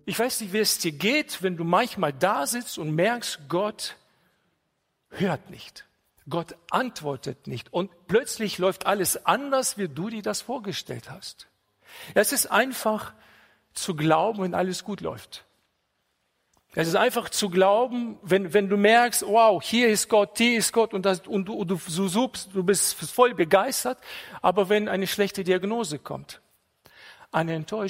Ich weiß nicht, wie es dir geht, wenn du manchmal da sitzt und merkst, Gott hört nicht. Gott antwortet nicht. Und plötzlich läuft alles anders, wie du dir das vorgestellt hast. Es ist einfach zu glauben, wenn alles gut läuft. Es ist einfach zu glauben, wenn du merkst, wow, hier ist Gott und du bist voll begeistert. Aber wenn eine schlechte Diagnose kommt, eine Enttäuschung,